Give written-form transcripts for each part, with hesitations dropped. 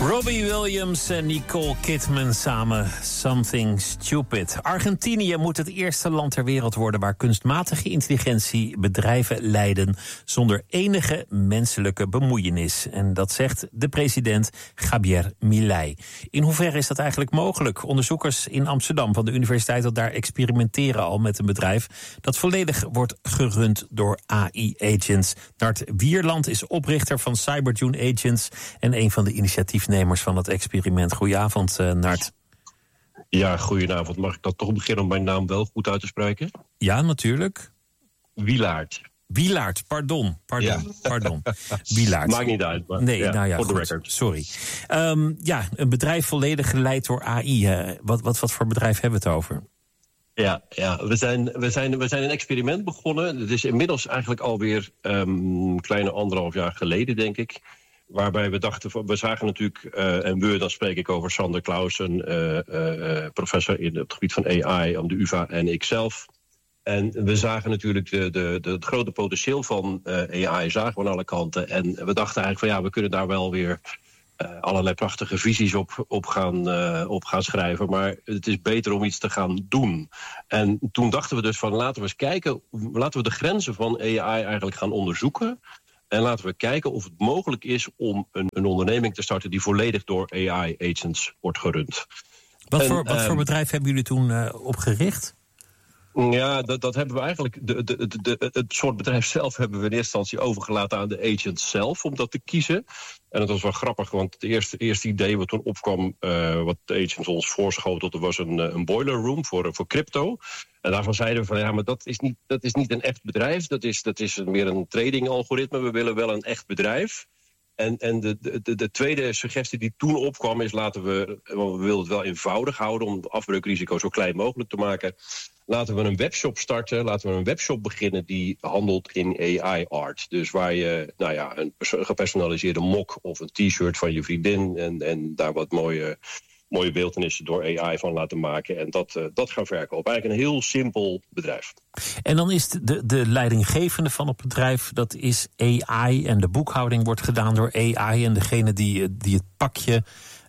Robbie Williams en Nicole Kidman samen, Something Stupid. Argentinië moet het eerste land ter wereld worden waar kunstmatige intelligentie bedrijven leiden zonder enige menselijke bemoeienis. En dat zegt de president Javier Milei. In hoeverre is dat eigenlijk mogelijk? Onderzoekers in Amsterdam van de universiteit dat daar experimenteren al met een bedrijf dat volledig wordt gerund door AI-agents. Nart Wierland is oprichter van CyberJune Agents en een van de initiatiefnemers van het experiment. Goedenavond, Nart. Ja, goedenavond. Mag ik dan toch beginnen om mijn naam wel goed uit te spreken? Ja, natuurlijk. Wielaert, pardon. Wielaert. Maakt niet uit. Maar nee, ja, nou ja, voor de goed. record. Sorry. Een bedrijf volledig geleid door AI. Wat voor bedrijf hebben we het over? Ja, we zijn een experiment begonnen. Het is inmiddels eigenlijk alweer kleine 1,5 jaar geleden, denk ik. Waarbij we dachten, we zagen natuurlijk, dan spreek ik over Sander Clausen, professor in het gebied van AI aan de UvA en ikzelf. En we zagen natuurlijk het grote potentieel van AI, zagen we aan alle kanten. En we dachten eigenlijk van we kunnen daar wel weer allerlei prachtige visies op gaan schrijven. Maar het is beter om iets te gaan doen. En toen dachten we dus van laten we eens kijken, laten we de grenzen van AI eigenlijk gaan onderzoeken. En laten we kijken of het mogelijk is om een onderneming te starten die volledig door AI-agents wordt gerund. Wat voor bedrijf hebben jullie toen opgericht? Ja, dat hebben we eigenlijk. Het soort bedrijf zelf hebben we in eerste instantie overgelaten aan de agents zelf om dat te kiezen. En dat was wel grappig, want het eerste idee wat toen opkwam, wat de agents ons voorschotelden, was een boiler room voor crypto. En daarvan zeiden we van maar dat is niet een echt bedrijf. Dat is meer een trading algoritme. We willen wel een echt bedrijf. En de tweede suggestie die toen opkwam is want we wilden het wel eenvoudig houden om het afbreukrisico zo klein mogelijk te maken. Laten we een webshop starten, laten we een webshop beginnen die handelt in AI-art. Dus waar je een gepersonaliseerde mok of een t-shirt van je vriendin en daar wat mooie beeltenissen door AI van laten maken. En dat gaan verkopen. Eigenlijk een heel simpel bedrijf. En dan is de leidinggevende van het bedrijf, dat is AI. En de boekhouding wordt gedaan door AI. En degene die het pakje,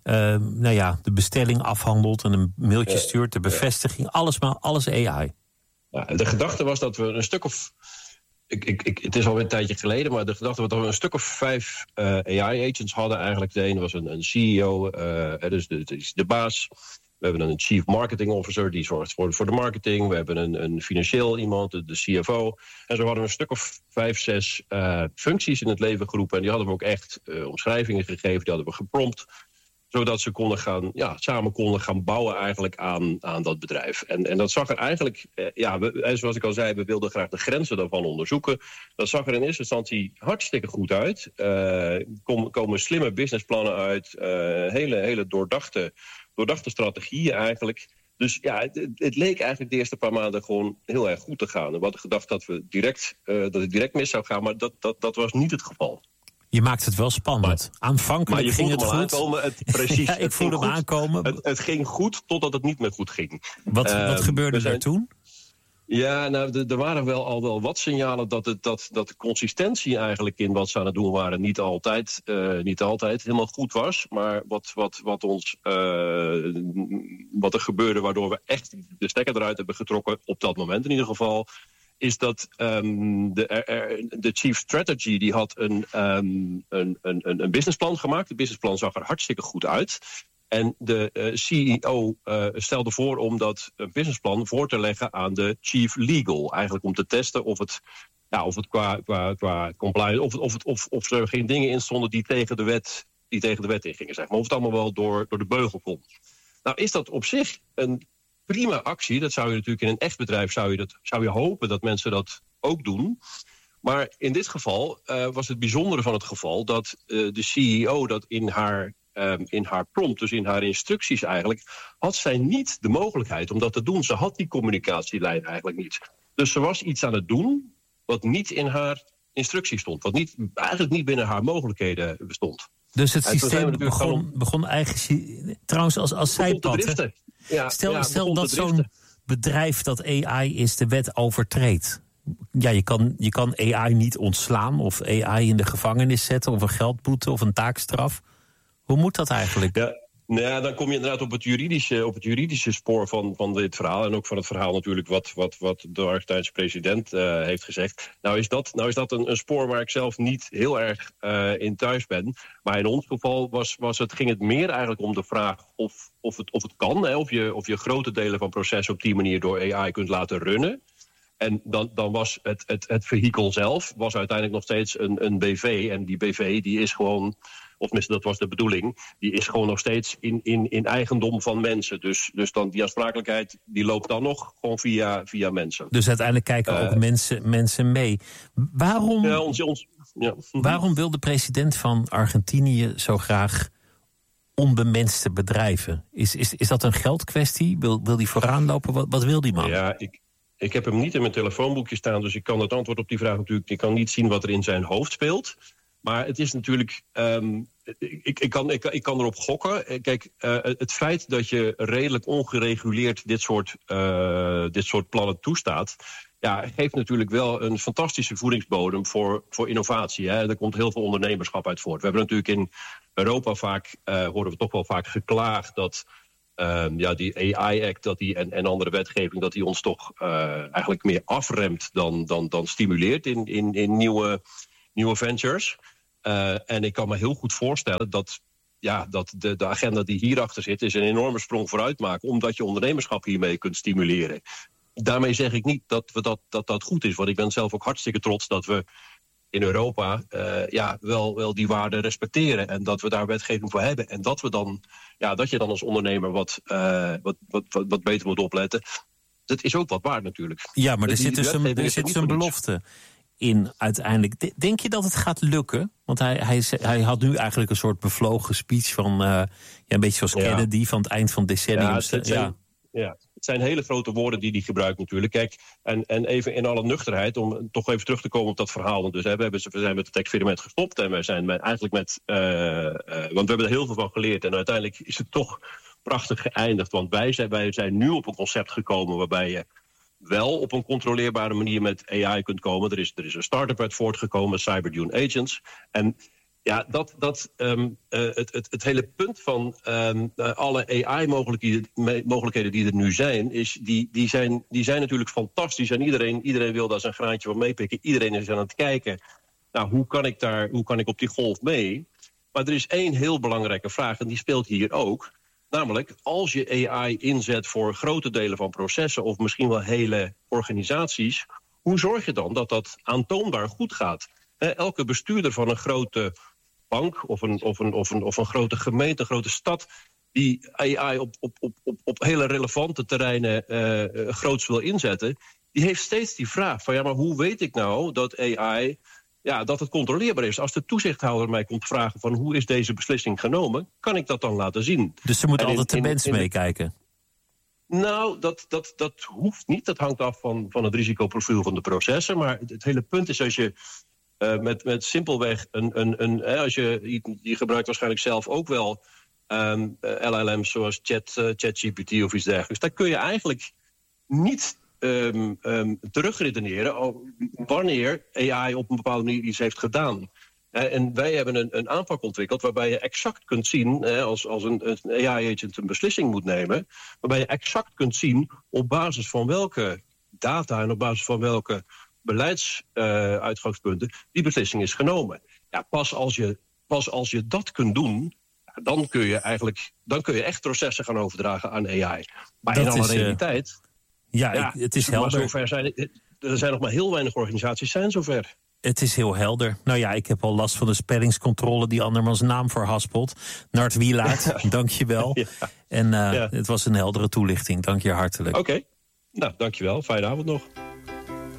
de bestelling afhandelt en een mailtje stuurt, de bevestiging, alles AI. Ja, de gedachte was dat we een stuk of... het is alweer een tijdje geleden, maar de gedachte was dat we een stuk of 5 AI-agents hadden eigenlijk. De ene was een CEO, dus de baas. We hebben een chief marketing officer, die zorgt voor de marketing. We hebben een financieel iemand, de CFO. En zo hadden we een stuk of 5, 6 functies in het leven geroepen. En die hadden we ook echt omschrijvingen gegeven, die hadden we geprompt. Zodat ze samen konden gaan bouwen eigenlijk aan dat bedrijf. En dat zag er eigenlijk, zoals ik al zei, we wilden graag de grenzen daarvan onderzoeken. Dat zag er in eerste instantie hartstikke goed uit. Komen slimme businessplannen uit, hele doordachte strategieën eigenlijk. Dus het leek eigenlijk de eerste paar maanden gewoon heel erg goed te gaan. We hadden gedacht dat het direct mis zou gaan, maar dat was niet het geval. Je maakt het wel spannend. Aanvankelijk ging het goed. Aankomen, precies. Ik voelde hem aankomen. Het ging goed totdat het niet meer goed ging. Wat gebeurde er toen? Ja, er waren al wel wat signalen dat de consistentie eigenlijk in wat ze aan het doen waren niet altijd helemaal goed was. Maar wat er gebeurde waardoor we echt de stekker eruit hebben getrokken, op dat moment in ieder geval, is dat de chief strategy die had een businessplan gemaakt. Het businessplan zag er hartstikke goed uit. En de CEO stelde voor om dat businessplan voor te leggen aan de chief legal. Eigenlijk om te testen of het qua compliance, of er geen dingen in stonden die tegen de wet ingingen. Zeg maar. Of het allemaal wel door de beugel kon. Nou is dat op zich een prima actie. Dat zou je natuurlijk in een echt bedrijf zou je hopen dat mensen dat ook doen. Maar in dit geval was het bijzondere van het geval dat de CEO dat in haar prompt, dus in haar instructies eigenlijk, had zij niet de mogelijkheid om dat te doen. Ze had die communicatielijn eigenlijk niet. Dus ze was iets aan het doen wat niet in haar instructies stond. Wat eigenlijk niet binnen haar mogelijkheden bestond. Dus het systeem begon eigenlijk... Trouwens, als zijpad... Stel dat zo'n bedrijf dat AI is de wet overtreedt. Ja, je kan AI niet ontslaan of AI in de gevangenis zetten of een geldboete of een taakstraf. Hoe moet dat eigenlijk? Ja. Nou ja, dan kom je inderdaad op het juridische spoor van dit verhaal. En ook van het verhaal natuurlijk wat de Argentijnse president heeft gezegd. Nou is dat een spoor waar ik zelf niet heel erg in thuis ben. Maar in ons geval ging het meer eigenlijk om de vraag of het kan. Hè, of je grote delen van processen op die manier door AI kunt laten runnen. En dan was het vehikel zelf was uiteindelijk nog steeds een BV. En die BV die is gewoon, of tenminste dat was de bedoeling, die is gewoon nog steeds in eigendom van mensen. Dus dan die aansprakelijkheid die loopt dan nog gewoon via mensen. Dus uiteindelijk kijken ook mensen mee. Waarom, waarom wil de president van Argentinië zo graag onbemenste bedrijven? Is dat een geldkwestie? Wil die vooraan lopen? Wat wil die man? Ja, ik heb hem niet in mijn telefoonboekje staan, dus ik kan het antwoord op die vraag natuurlijk. Ik kan niet zien wat er in zijn hoofd speelt. Maar het is natuurlijk. Ik kan erop gokken. Kijk, het feit dat je redelijk ongereguleerd dit soort plannen toestaat, ja, geeft natuurlijk wel een fantastische voedingsbodem voor innovatie. Hè. Er komt heel veel ondernemerschap uit voort. We hebben natuurlijk in Europa vaak, horen we toch wel vaak geklaagd dat die AI-act en andere wetgeving, dat die ons toch eigenlijk meer afremt dan stimuleert in nieuwe ventures. En ik kan me heel goed voorstellen dat de agenda die hierachter zit, is een enorme sprong vooruit maken, omdat je ondernemerschap hiermee kunt stimuleren. Daarmee zeg ik niet dat goed is, want ik ben zelf ook hartstikke trots dat we in Europa wel die waarden respecteren en dat we daar wetgeving voor hebben. En dat je dan als ondernemer wat beter moet opletten. Dat is ook wat waard natuurlijk. Ja, maar er zit dus een belofte in uiteindelijk. Denk je dat het gaat lukken? Want hij had nu eigenlijk een soort bevlogen speech van een beetje zoals Kennedy van het eind van het decennium. Het zijn hele grote woorden die hij gebruikt natuurlijk. Kijk, en even in alle nuchterheid, om toch even terug te komen op dat verhaal. Dus we zijn met het experiment gestopt en we zijn eigenlijk want we hebben er heel veel van geleerd. En uiteindelijk is het toch prachtig geëindigd. Want wij zijn nu op een concept gekomen waarbij je wel op een controleerbare manier met AI kunt komen. Er is een start-up uit voortgekomen, CyberDune Agents. En ja, het hele punt van alle AI-mogelijkheden die er nu zijn, die zijn natuurlijk fantastisch. En iedereen wil daar zijn graantje van meepikken. Iedereen is aan het kijken. Nou, hoe kan ik op die golf mee? Maar er is één heel belangrijke vraag, en die speelt hier ook. Namelijk, als je AI inzet voor grote delen van processen of misschien wel hele organisaties, hoe zorg je dan dat dat aantoonbaar goed gaat? Elke bestuurder van een grote bank of een grote gemeente, een grote stad, die AI op hele relevante terreinen groots wil inzetten, die heeft steeds die vraag van maar hoe weet ik nou dat AI, dat het controleerbaar is? Als de toezichthouder mij komt vragen van hoe is deze beslissing genomen, kan ik dat dan laten zien? Dus er moet altijd de mens meekijken? Nou, dat hoeft niet. Dat hangt af van het risicoprofiel van de processen. Maar het hele punt is als je met simpelweg als je gebruikt waarschijnlijk zelf ook wel LLM's zoals ChatGPT of iets dergelijks. Daar kun je eigenlijk niet terugredeneren wanneer AI op een bepaalde manier iets heeft gedaan. En wij hebben een aanpak ontwikkeld waarbij je exact kunt zien, als een AI-agent een beslissing moet nemen, waarbij je exact kunt zien op basis van welke data en op basis van welke beleidsuitgangspunten die beslissing is genomen. Ja, pas als je dat kunt doen, dan kun je echt processen gaan overdragen aan AI. Maar dat in alle realiteit. Het is helder. Maar er zijn nog maar heel weinig organisaties zijn zover. Het is heel helder. Nou ja, ik heb al last van de spellingscontrole die andermans naam verhaspelt. Nart Wielaert, dank je wel. En het was een heldere toelichting. Dank je hartelijk. Oké. Nou, dank je wel. Fijne avond nog.